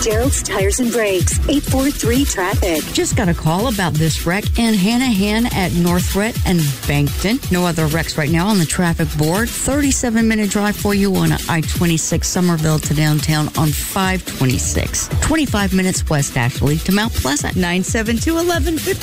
Gerald's Tires and Brakes, 843-TRAFFIC. Just got a call about this wreck in Hanahan at Northret and Bankton. No other wrecks right now on the traffic board. 37-minute drive for you on I-26 Somerville to downtown on 526. 25 minutes West Ashley to Mount Pleasant. 972-1150.